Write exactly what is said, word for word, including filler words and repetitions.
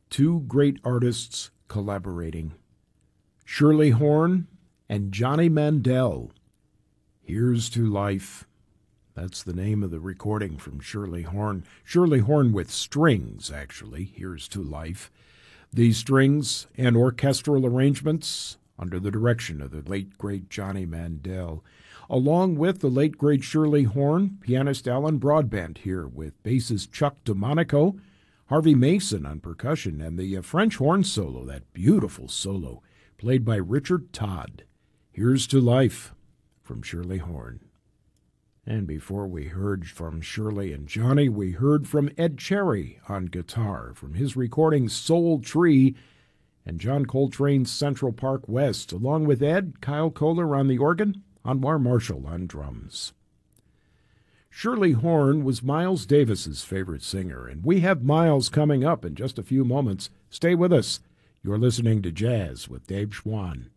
two great artists collaborating. Shirley Horn and Johnny Mandel. Here's to Life. That's the name of the recording from Shirley Horn. Shirley Horn with strings, actually. Here's to Life. The strings and orchestral arrangements under the direction of the late, great Johnny Mandel, along with the late, great Shirley Horn, pianist Alan Broadbent here with bassist Chuck DeMonico, Harvey Mason on percussion, and the uh, French horn solo, that beautiful solo, played by Richard Todd. Here's to Life from Shirley Horn. And before we heard from Shirley and Johnny, we heard from Ed Cherry on guitar from his recording Soul Tree and John Coltrane's Central Park West, along with Ed, Kyle Kohler on the organ, Anwar Marshall on drums. Shirley Horn was Miles Davis's favorite singer, and we have Miles coming up in just a few moments. Stay with us. You're listening to Jazz with Dave Schwann.